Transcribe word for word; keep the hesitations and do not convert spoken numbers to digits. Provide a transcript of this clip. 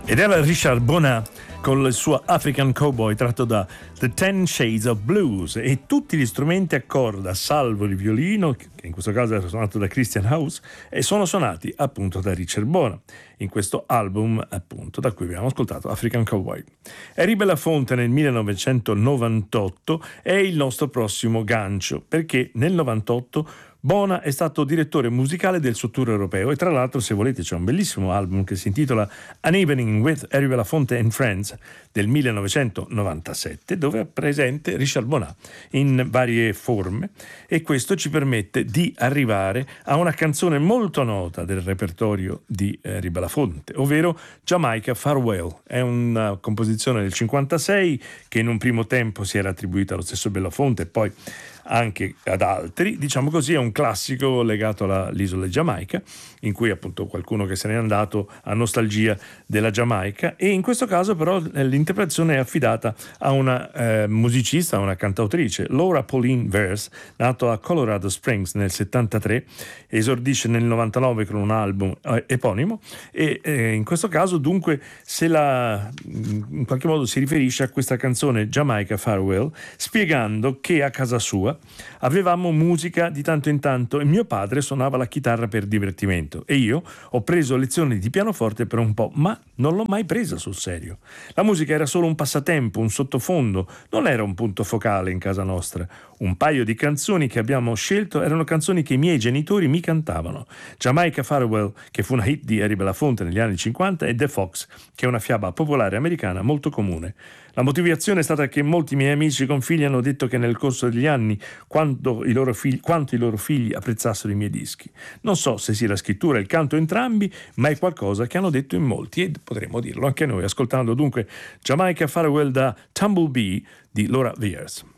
Ed era Richard Bona con il suo African Cowboy tratto da The Ten Shades of Blues, e tutti gli strumenti a corda, salvo il violino, che in questo caso era suonato da Christian House, e sono suonati appunto da Richard Bona in questo album appunto da cui abbiamo ascoltato African Cowboy. Harry Belafonte nel millenovecentonovantotto è il nostro prossimo gancio, perché nel novantotto Bona è stato direttore musicale del suo tour europeo, e tra l'altro, se volete, c'è un bellissimo album che si intitola An Evening with Harry Belafonte and Friends del millenovecentonovantasette, dove è presente Richard Bona in varie forme, e questo ci permette di arrivare a una canzone molto nota del repertorio di Harry Belafonte, ovvero Jamaica Farewell. È una composizione del cinquantasei che in un primo tempo si era attribuita allo stesso Belafonte e poi anche ad altri. Diciamo così, è un classico legato all'isola di Giamaica, in cui appunto qualcuno che se n'è andato ha nostalgia della Giamaica, e in questo caso però l'interpretazione è affidata a una eh, musicista, a una cantautrice, Laura Pauline Vers, nato a Colorado Springs nel settantatré, esordisce nel novantanove con un album eh, eponimo, e eh, in questo caso dunque se la in qualche modo si riferisce a questa canzone Jamaica Farewell, spiegando che a casa sua avevamo musica di tanto in tanto e mio padre suonava la chitarra per divertimento e io ho preso lezioni di pianoforte per un po', ma non l'ho mai presa sul serio. La musica era solo un passatempo, un sottofondo, non era un punto focale in casa nostra. Un paio di canzoni che abbiamo scelto erano canzoni che i miei genitori mi cantavano. Jamaica Farewell, che fu una hit di Harry Belafonte negli anni cinquanta, e The Fox, che è una fiaba popolare americana molto comune. La motivazione è stata che molti miei amici con figli hanno detto che nel corso degli anni quanto i loro figli, quanto i loro figli apprezzassero i miei dischi. Non so se sia la scrittura e il canto entrambi, ma è qualcosa che hanno detto in molti, e potremmo dirlo anche noi, ascoltando dunque Jamaica Farewell da Tumblebee di Laura Vers.